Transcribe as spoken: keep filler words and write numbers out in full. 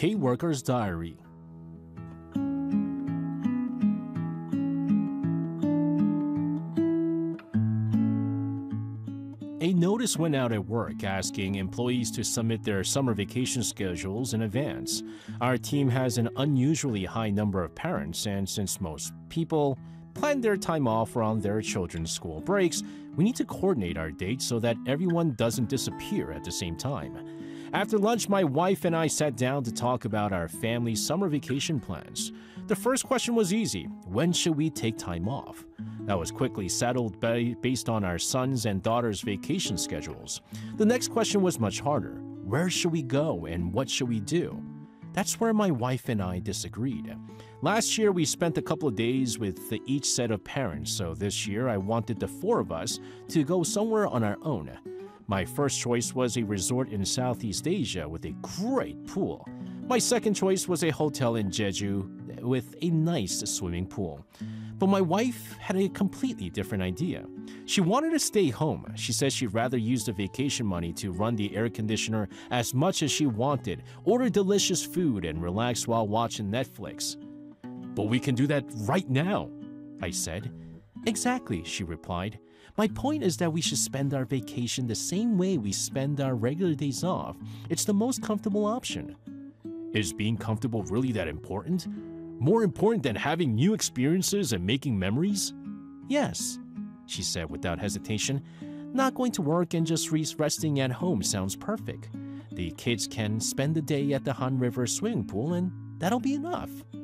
K-Worker's Diary. A notice went out at work asking employees to submit their summer vacation schedules in advance. Our team has an unusually high number of parents, and since most people plan their time off around their children's school breaks, we need to coordinate our dates so that everyone doesn't disappear at the same time. After lunch, my wife and I sat down to talk about our family's summer vacation plans. The first question was easy: when should we take time off? That was quickly settled based on our sons' and daughters' vacation schedules. The next question was much harder: where should we go and what should we do? That's where my wife and I disagreed. Last year, we spent a couple of days with each set of parents, so this year I wanted the four of us to go somewhere on our own. My first choice was a resort in Southeast Asia with a great pool. My second choice was a hotel in Jeju with a nice swimming pool. But my wife had a completely different idea. She wanted to stay home. She said she'd rather use the vacation money to run the air conditioner as much as she wanted, order delicious food, and relax while watching Netflix. But we can do that right now, I said. Exactly, she replied. My point is that we should spend our vacation the same way we spend our regular days off. It's the most comfortable option. Is being comfortable really that important? More important than having new experiences and making memories? Yes, she said without hesitation. Not going to work and just resting at home sounds perfect. The kids can spend the day at the Han River swimming pool and that'll be enough.